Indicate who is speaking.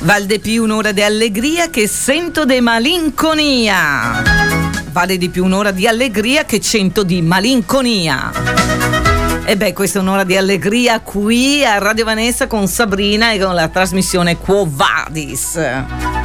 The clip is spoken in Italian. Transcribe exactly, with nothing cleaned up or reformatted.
Speaker 1: Vale più un'ora di allegria che cento di malinconia. Vale di più un'ora di allegria che cento di malinconia. E beh, questa è un'ora di allegria qui a Radio Vanessa con Sabrina e con la trasmissione Quo Vadis.